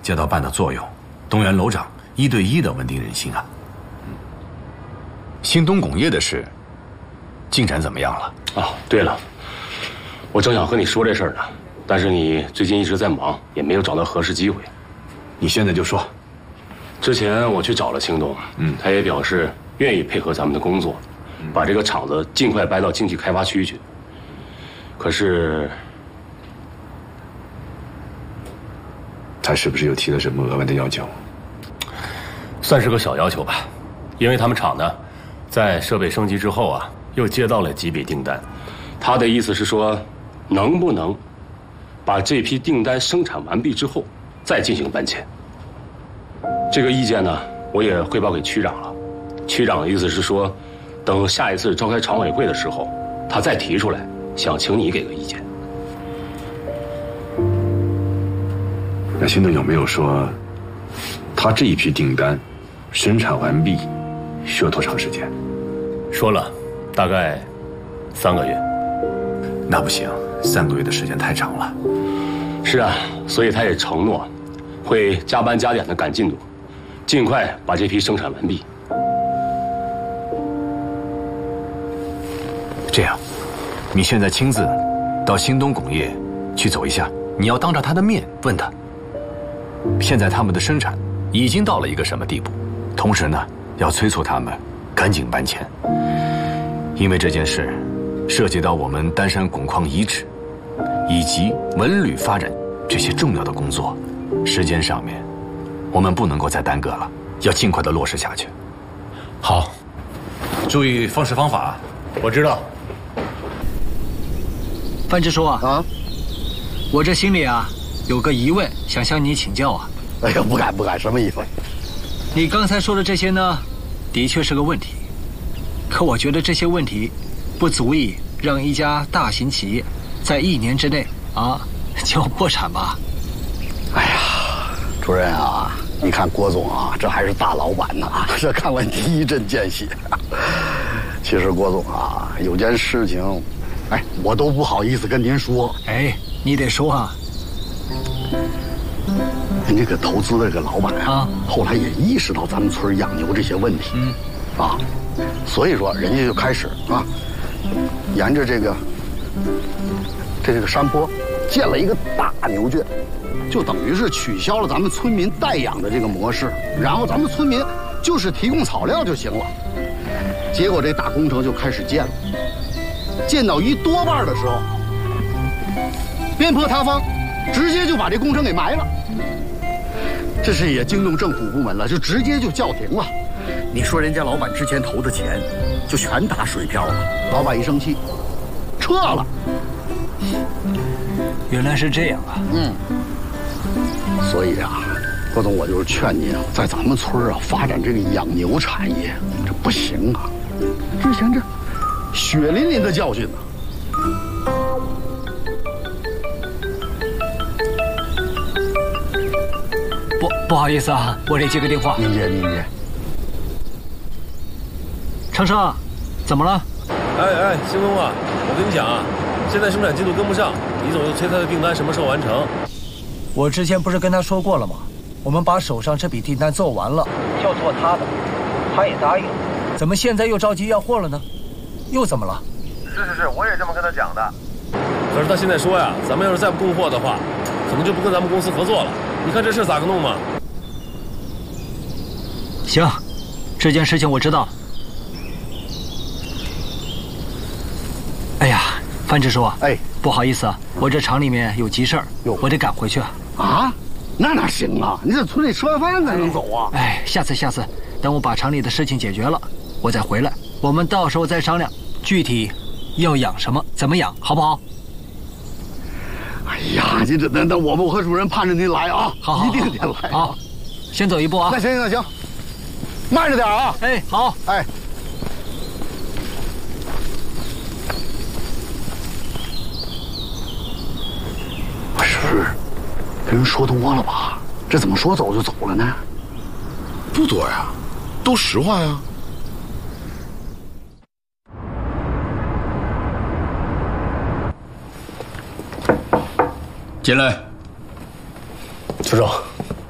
街道办的作用，动员楼长1对1的稳定人心啊。新东巩业的事进展怎么样了？ 哦，对了，我正想和你说这事儿呢，但是你最近一直在忙，也没有找到合适机会。 你现在就说。 之前我去找了青东，他也表示愿意配合咱们的工作，把这个厂子尽快搬到经济开发区去。可是， 他是不是又提了什么额外的要求？ 算是个小要求吧，因为他们厂呢，在设备升级之后啊，又接到了几笔订单。他的意思是说，能不能把这批订单生产完毕之后，再进行搬迁？这个意见呢，我也汇报给区长了。区长的意思是说，等下一次召开常委会的时候，他再提出来，想请你给个意见。 那新东有没有说，他这一批订单生产完毕需要多长时间？ 说了，大概3个月。 那不行，3个月的时间太长了。 是啊，所以他也承诺，会加班加点的赶进度，尽快把这批生产完毕。 这样，你现在亲自到新东巩业去走一下，你要当着他的面问他，现在他们的生产已经到了一个什么地步，同时呢，要催促他们赶紧搬迁，因为这件事涉及到我们丹山汞矿遗址以及文旅发展这些重要的工作，时间上面我们不能够再耽搁了，要尽快的落实下去。 好， 注意方式方法。 我知道。 范支书啊，我这心里啊有个疑问，想向你请教啊。 哎呀，不敢，什么意思？ 你刚才说的这些呢，的确是个问题，可我觉得这些问题不足以让一家大型企业在1年之内啊就破产吧。 哎呀，主任啊，你看郭总啊，这还是大老板呢，这看问题一针见血。其实郭总啊，有件事情，哎，我都不好意思跟您说。 哎，你得说啊。 您这个投资的这个老板啊，后来也意识到咱们村养牛这些问题，所以说人家就开始啊，沿着这个山坡建了一个大牛圈，就等于是取消了咱们村民代养的这个模式，然后咱们村民就是提供草料就行了。结果这大工程就开始建了，建到一多半的时候，边坡塌方，直接就把这工程给埋了。这是也惊动政府部门了，就直接就叫停了。你说人家老板之前投的钱，就全打水漂了。老板一生气，撤了。 原来是这样啊。 所以啊，郭总，我就是劝您啊，在咱们村啊发展这个养牛产业，这不行啊。之前这血淋淋的教训呢。 不好意思啊，我得接个电话。 您接。 程生，怎么了？ 哎，兴东啊，我跟你讲啊，现在生产进度跟不上，李总又催他的订单什么时候完成？ 我之前不是跟他说过了吗？我们把手上这笔订单做完了，就做他的，他也答应了。怎么现在又着急要货了呢？又怎么了？ 是，我也这么跟他讲的。可是他现在说呀，咱们要是再不供货的话，可能就不跟咱们公司合作了。你看这事咋个弄嘛？ 行，这件事情我知道。哎呀，范支书啊，不好意思啊，我这厂里面有急事儿，我得赶回去啊。 啊？那哪行啊？你在村里吃完饭才能走啊？ 哎，下次，等我把厂里的事情解决了，我再回来，我们到时候再商量具体要养什么，怎么养，好不好？ 哎呀，那我们和主任盼着您来啊！ 好， 一定得来。 好，先走一步啊。 那行，慢着点啊！ 哎，好， 哎。不是，跟人说多了吧？这怎么说走就走了呢？ 不多呀，都实话呀。 进来，村长。